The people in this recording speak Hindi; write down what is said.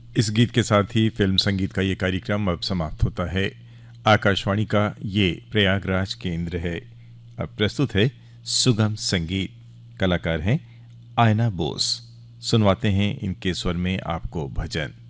इस गीत के साथ ही फिल्म संगीत का ये कार्यक्रम अब समाप्त होता है। आकाशवाणी का ये प्रयागराज केंद्र है। अब प्रस्तुत है सुगम संगीत। कलाकार हैं आयना बोस। सुनवाते हैं इनके स्वर में आपको भजन।